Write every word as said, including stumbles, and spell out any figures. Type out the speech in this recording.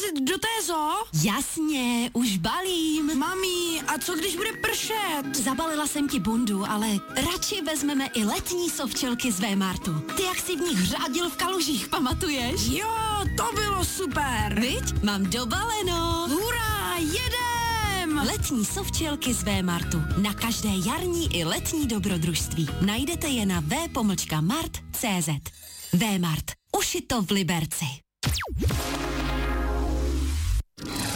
vozit do té zoo? Jasně, už balím. Mami, a co když bude pršet? Zabalila jsem ti bundu, ale radši vezmeme i letní sovčelky z Vémartu. Ty jak si v nich řádil v kalužích, pamatuješ? Jo, to bylo super. Viď? Mám dobaleno. Hurá, jedem! Letní sovčelky z Vémartu. Na každé jarní i letní dobrodružství. Najdete je na v pomlčka mart tečka cé zet. Vémart. Ušito v Liberci.